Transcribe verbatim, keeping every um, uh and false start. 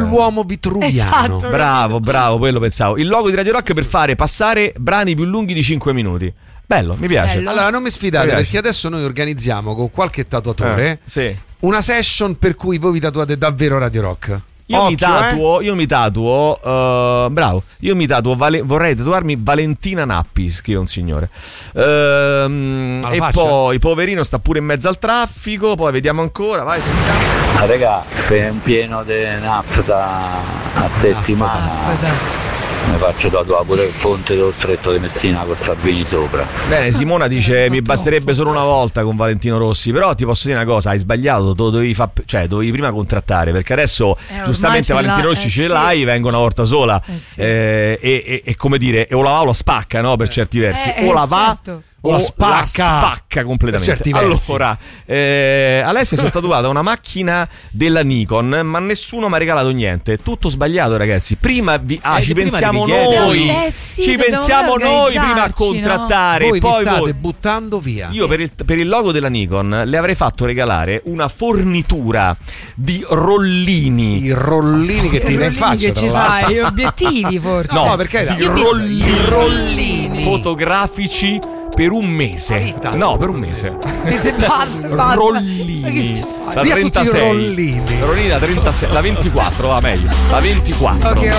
l'uomo vitruviano. Esatto, Bravo, bravo, quello pensavo. Il logo di Radio Rock per fare passare brani più lunghi di cinque minuti. Bello, mi piace. Bello. Allora non mi sfidate, Mi piace. perché adesso noi organizziamo con qualche tatuatore Eh, sì. una session per cui voi vi tatuate davvero Radio Rock. Io mi Occhio, tatuo, eh? io mi tatuo, uh, bravo, io mi tatuo, vale, vorrei tatuarmi Valentina Nappi, scrive un signore. Ehm, Alla e faccia? poi poverino sta pure in mezzo al traffico, poi vediamo ancora, vai, sentiamo. Ma raga, per un pieno di nafta a settimana mi faccio tatuare pure il ponte dello stretto di Messina con Salvini sopra. Bene, Simona dice mi basterebbe solo una volta con Valentino Rossi, però ti posso dire una cosa, hai sbagliato, te lo dovevi, fa, cioè, dovevi prima contrattare, perché adesso Eh, giustamente ormai ce Valentino l'ha, Rossi eh, ce sì. l'hai, vengono a volta sola. Eh, sì. Eh, e, e, e come dire, e o la va o la spacca, no? Per certi versi, Eh, o eh, la va certo. o la la spacca. spacca completamente. Per certi versi. Allora, eh, Alessia si è tatuata una macchina della Nikon, ma nessuno mi ha regalato niente. Tutto sbagliato, ragazzi. Prima vi, ah, Eh, ci prima pensiamo devi chiedere. noi. Eh, sì, ci dobbiamo pensiamo noi organizzarci, prima a no? contrattare. Voi poi vi state voi. buttando via. Io per il, per il logo della Nikon le avrei fatto regalare una fornitura di rollini. I rollini che ti tira in faccia. che tra ci l'altro. fai, gli obiettivi forse. No, perché di io rollini, rollini. fotografici per un mese. No, per un mese. Se basta, basta. Rollini. Ma che ci fai? La Via tutti i trentasei. rollini. Rollini la trentasei, la ventiquattro va meglio. La ventiquattro. Ok,